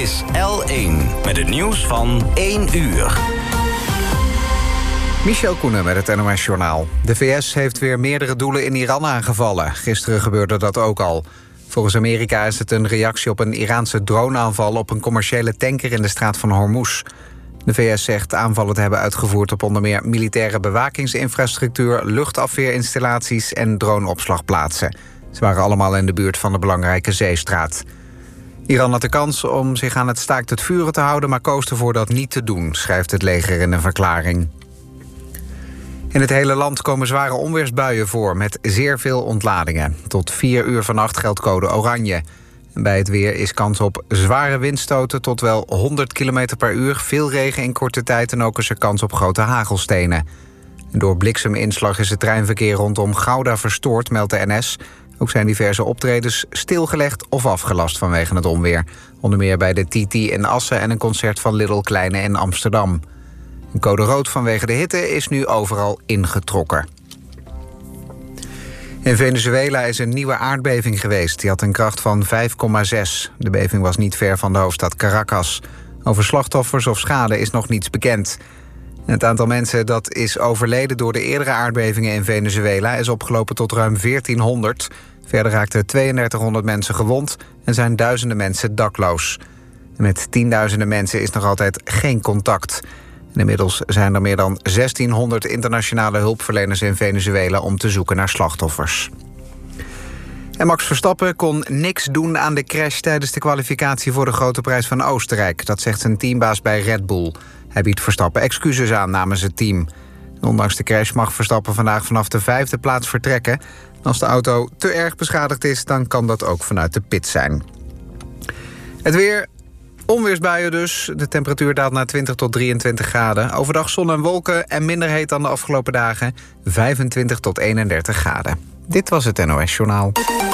is L1 met het nieuws van 1 uur. Michel Koenen met het NOS-journaal. De VS heeft weer meerdere doelen in Iran aangevallen. Gisteren gebeurde dat ook al. Volgens Amerika is het een reactie op een Iraanse droneaanval op een commerciële tanker in de straat van Hormuz. De VS zegt aanvallen te hebben uitgevoerd op onder meer militaire bewakingsinfrastructuur, luchtafweerinstallaties en droneopslagplaatsen. Ze waren allemaal in de buurt van de belangrijke zeestraat. Iran had de kans om zich aan het staakt het vuren te houden, maar koos ervoor dat niet te doen, schrijft het leger in een verklaring. In het hele land komen zware onweersbuien voor met zeer veel ontladingen. Tot 4 uur vannacht geldt code oranje. En bij het weer is kans op zware windstoten tot wel 100 km per uur... veel regen in korte tijd en ook is er kans op grote hagelstenen. En door blikseminslag is het treinverkeer rondom Gouda verstoord, meldt de NS. Ook zijn diverse optredens stilgelegd of afgelast vanwege het onweer. Onder meer bij de TT in Assen en een concert van Little Kleine in Amsterdam. Een code rood vanwege de hitte is nu overal ingetrokken. In Venezuela is een nieuwe aardbeving geweest. Die had een kracht van 5,6. De beving was niet ver van de hoofdstad Caracas. Over slachtoffers of schade is nog niets bekend. Het aantal mensen dat is overleden door de eerdere aardbevingen in Venezuela is opgelopen tot ruim 1400. Verder raakten 3200 mensen gewond en zijn duizenden mensen dakloos. Met tienduizenden mensen is nog altijd geen contact. En inmiddels zijn er meer dan 1600 internationale hulpverleners in Venezuela om te zoeken naar slachtoffers. En Max Verstappen kon niks doen aan de crash tijdens de kwalificatie voor de Grote Prijs van Oostenrijk. Dat zegt zijn teambaas bij Red Bull. Hij biedt Verstappen excuses aan namens het team. Ondanks de crash mag Verstappen vandaag vanaf de 5e plaats vertrekken. Als de auto te erg beschadigd is, dan kan dat ook vanuit de pit zijn. Het weer. Onweersbuien dus. De temperatuur daalt naar 20 tot 23 graden. Overdag zon en wolken en minder heet dan de afgelopen dagen. 25 tot 31 graden. Dit was het NOS Journaal.